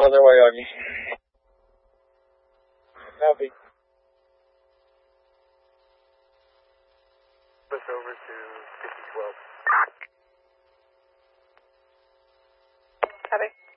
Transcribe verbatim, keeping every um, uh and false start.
other way on you. Copy. Push over to fifty twelve. Copy.